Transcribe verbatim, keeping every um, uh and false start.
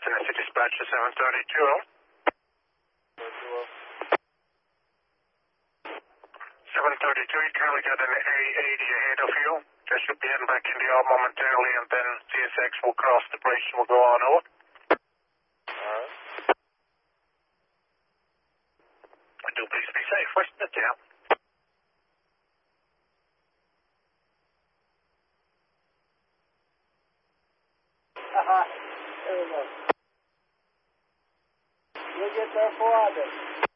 Tennessee Dispatcher seven thirty-two. seven thirty-two, you currently got an A eighty ahead of you. They should be heading back in the yard momentarily, and then C S X will cross the bridge and will go on over. Alright. Do please be safe. West Mid, yeah. Haha, there we go. You'll get there before I do.